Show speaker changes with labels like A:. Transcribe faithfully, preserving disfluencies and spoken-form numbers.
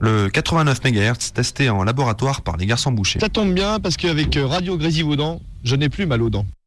A: Le quatre-vingt-neuf mégahertz testé en laboratoire par les garçons bouchers.
B: Ça tombe bien parce qu'avec Radio Grésivaudan, je n'ai plus mal aux dents.